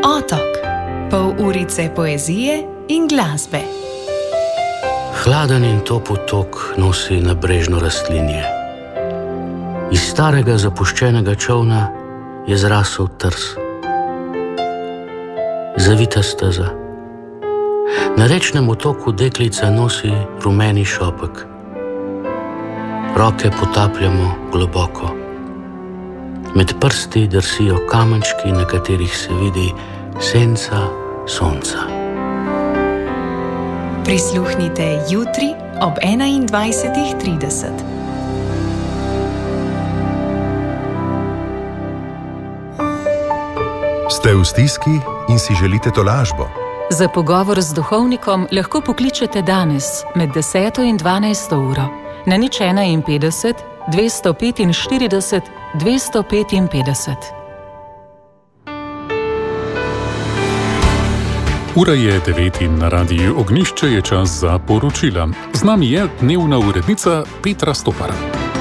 Otok. Pol urice poezije in glasbe. Hladen in top otok nosi nabrežno rastlinje. Iz starega zapuščenega čolna je zrasel trs. Zavita steza. Na rečnem otoku deklica nosi rumeni šopek. Roke potapljamo globoko. Med prsti drsijo kamenčki, na katerih se vidi senca sonca. Prisluhnite jutri ob 21:30. Ste v stiski in si želite tolažbo? Za pogovor z duhovnikom lahko pokličete danes med 10. in 12. uro na 051 245 255. Ura je 9 in na radiju Ognjišče je čas za poročila. Z nami je dnevna urednica Petra Stopar.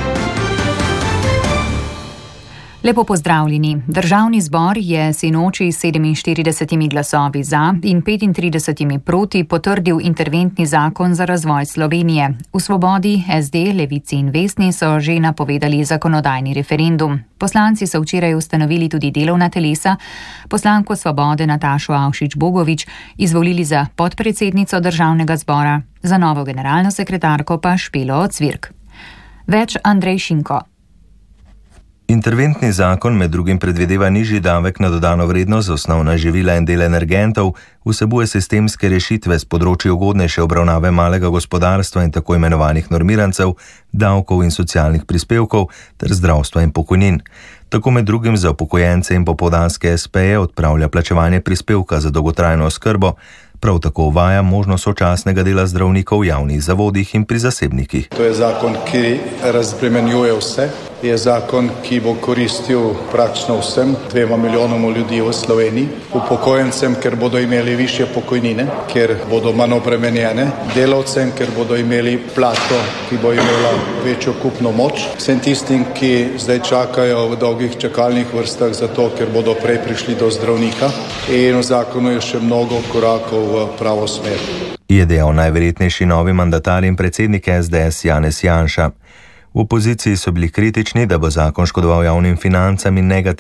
Lepo pozdravljeni. Državni zbor je sinoči s 47 glasovi za in 35 proti potrdil interventni zakon za razvoj Slovenije. V Svobodi, SD, Levici in Vesni so že napovedali zakonodajni referendum. Poslanci so včeraj ustanovili tudi delovna telesa, poslanko Svobode Natašo Avšič-Bogovič izvolili za podpredsednico državnega zbora, za novo generalno sekretarko pa Špelo Cvirk. Več Andrej Šinko. Interventni zakon med drugim predvideva nižji davek na dodano vrednost za osnovna živila in del energentov, vsebuje sistemske rešitve s področji ugodnejše obravnave malega gospodarstva in tako imenovanih normirancev, davkov in socialnih prispevkov ter zdravstva in pokojnin. Tako med drugim za upokojence in popoldanske espeje odpravlja plačevanje prispevka za dolgotrajno oskrbo, prav tako uvaja možnost sočasnega dela zdravnikov v javnih zavodih in pri zasebnikih. To je zakon, ki razbremenjuje vse. Je zakon, ki bo koristil praktično vsem 2 milijonom ljudi v Sloveniji, upokojencem, ker bodo imeli višje pokojnine, ker bodo manj obremenjene, delavcem, ker bodo imeli plačo, ki bo imela večjo kupno moč, vsem tistim, ki zdaj čakajo v dolgih čakalnih vrstah zato, ker bodo prej prišli do zdravnika, in v zakonu je še mnogo korakov v pravo smer. Je dejal najverjetnejši novi mandatar in predsednik SDS Janez Janša. V opoziciji so bili kritični, da bo zakon škodoval javnim financam in negativno